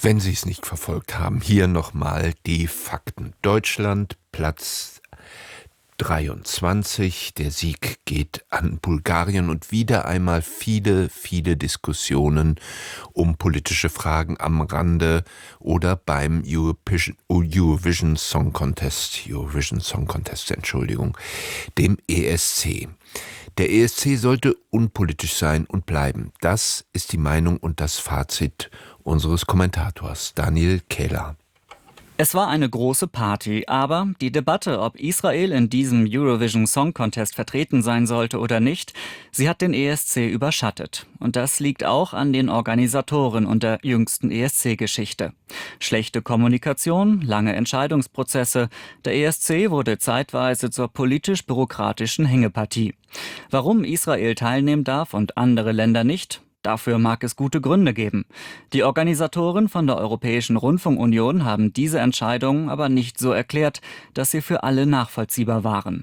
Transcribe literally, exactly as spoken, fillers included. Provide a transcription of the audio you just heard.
Wenn Sie es nicht verfolgt haben, hier nochmal die Fakten. Deutschland, Platz dreiundzwanzig. Der Sieg geht an Bulgarien und wieder einmal viele, viele Diskussionen um politische Fragen am Rande oder beim Eurovision Song Contest, Eurovision Song Contest, Entschuldigung, dem E S C. Der E S C sollte unpolitisch sein und bleiben. Das ist die Meinung und das Fazit unseres Kommentators Daniel Kehler. Es war eine große Party, aber die Debatte, ob Israel in diesem Eurovision Song Contest vertreten sein sollte oder nicht, sie hat den E S C überschattet. Und das liegt auch an den Organisatoren und der jüngsten E S C-Geschichte. Schlechte Kommunikation, lange Entscheidungsprozesse. Der E S C wurde zeitweise zur politisch-bürokratischen Hängepartie. Warum Israel teilnehmen darf und andere Länder nicht? Dafür mag es gute Gründe geben. Die Organisatoren von der Europäischen Rundfunkunion haben diese Entscheidung aber nicht so erklärt, dass sie für alle nachvollziehbar waren.